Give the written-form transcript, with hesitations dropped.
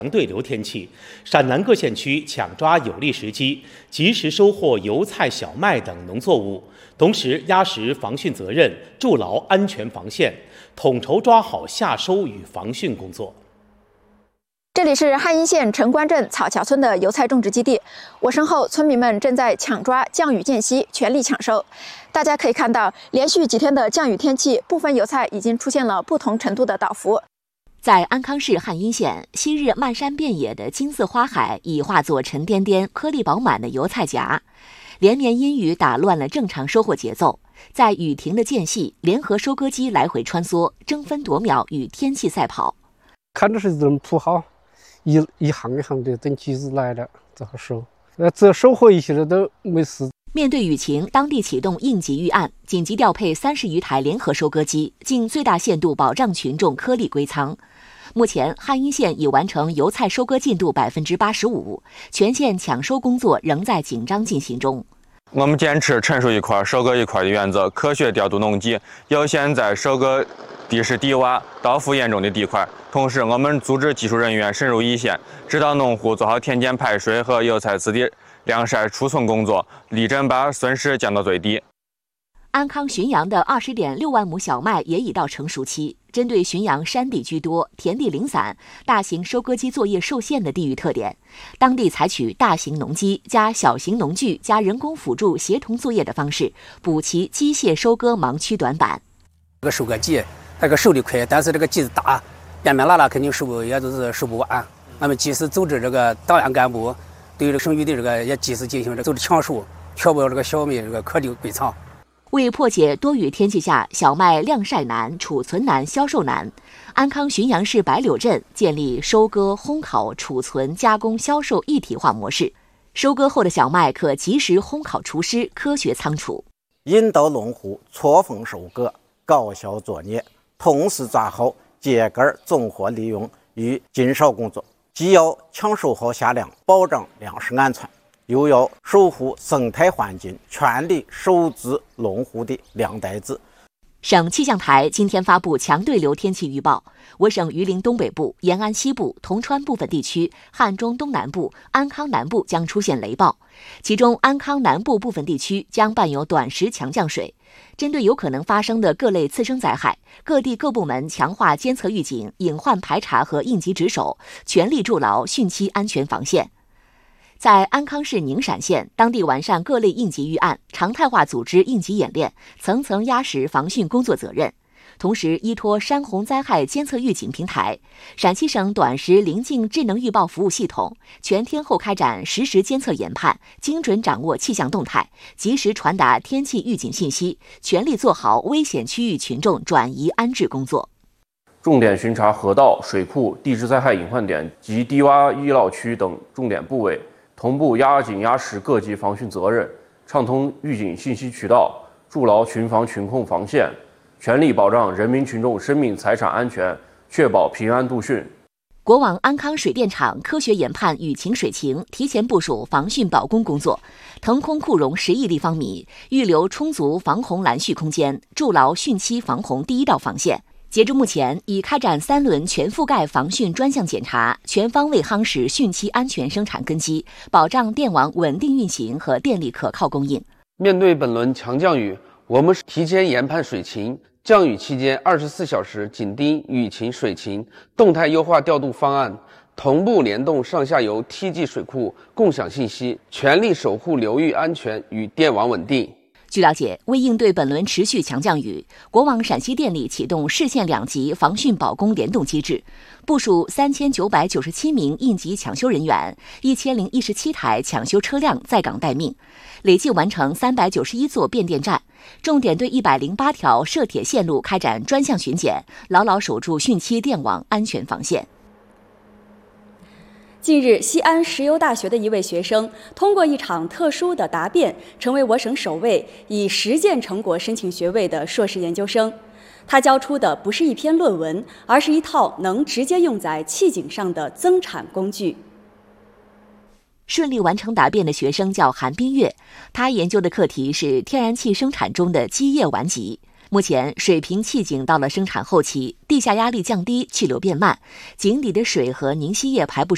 强对流天气，陕南各县区抢抓有利时机，及时收获油菜、小麦等农作物，同时压实防汛责任，筑牢安全防线，统筹抓好夏收与防汛工作。 这里是汉阴县陈关镇草桥村的油菜种植基地，我身后村民们正在抢抓降雨间隙，全力抢收。大家可以看到，连续几天的降雨天气，部分油菜已经出现了不同程度的倒伏。 在安康市汉阴县，昔日漫山遍野的金色花海已化作沉甸甸、颗粒饱满的油菜荚。连绵阴雨打乱了正常收获节奏，在雨停的间隙，联合收割机来回穿梭，争分夺秒与天气赛跑。 看着是这么铺好，一行一行的，等集市来了再好收。这收获一些的都没事。 面对雨情，当地启动应急预案，紧急调配30余台联合收割机，尽最大限度保障群众颗粒归仓。目前，汉阴县已完成油菜收割进度85%，全县抢收工作仍在紧张进行中。 我们坚持成熟一块收割一块的原则，科学调度农机，优先在收割地势低洼、倒伏严重的地块。同时，我们组织技术人员深入一线，指导农户做好田间排水和油菜籽地晾晒储存工作，力争把损失降到最低。 安康浔阳的20.6万亩小麦也已到成熟期。针对浔阳山地居多、田地零散、大型收割机作业受限的地域特点，当地采取大型农机加小型农具加人工辅助协同作业的方式，补齐机械收割盲区短板。 这个收割机，它这个收的快，但是这个机子大，便便拉拉肯定收也都是收不完。那么及时组织这个党员干部对这个剩余的这个也及时进行组织抢收，确保这个小麦这个颗粒归仓。 为破解多雨天气下小麦晾晒难、储存难、销售难，安康浔阳市白柳镇建立收割、烘烤、储存、加工、销售一体化模式。收割后的小麦可及时烘烤除湿，科学仓储， 引导农户错峰收割，高效作业，同时抓好秸秆综合利用与减少工作，既要抢收好夏粮，保障粮食安全，又要守护生态环境，全力守制农户的粮袋子。 省气象台今天发布强对流天气预报，我省榆林东北部、延安西部、铜川部分地区、汉中东南部、安康南部将出现雷暴，其中安康南部部分地区将伴有短时强降水。针对有可能发生的各类次生灾害，各地各部门强化监测预警、隐患排查和应急值守，全力筑牢汛期安全防线。在安康市宁陕县，当地完善各类应急预案，常态化组织应急演练，层层压实防汛工作责任。同时，依托山洪灾害监测预警平台、陕西省短时临近智能预报服务系统，全天候开展实时监测研判，精准掌握气象动态，及时传达天气预警信息，全力做好危险区域群众转移安置工作。 重点巡查河道、水库、地质灾害隐患点及低洼医涝区等重点部位，同步压紧压实各级防汛责任，畅通预警信息渠道，筑牢群防群控防线，全力保障人民群众生命财产安全，确保平安度汛。 国网安康水电厂科学研判雨情水情，提前部署防汛保供工作，腾空库容10亿立方米，预留充足防洪拦蓄空间，筑牢汛期防洪第一道防线。截至目前，已开展3轮全覆盖防汛专项检查，全方位夯实汛期安全生产根基，保障电网稳定运行和电力可靠供应。 面对本轮强降雨，我们提前研判水情，降雨期间24小时紧盯雨情水情，动态优化调度方案，同步联动上下游梯级水库，共享信息，全力守护流域安全与电网稳定。 据了解，为应对本轮持续强降雨，国网陕西电力启动市县2级防汛保供联动机制，部署3997名应急抢修人员，1017台抢修车辆在岗待命，累计完成391座变电站，重点对108条涉铁线路开展专项巡检，牢牢守住汛期电网安全防线。 近日，西安石油大学的一位学生通过一场特殊的答辩，成为我省首位以实践成果申请学位的硕士研究生。他交出的不是一篇论文，而是一套能直接用在气井上的增产工具。 顺利完成答辩的学生叫韩冰月，他研究的课题是天然气生产中的基液烷基。目前，水平气井到了生产后期，地下压力降低，气流变慢，井底的水和凝稀液排不出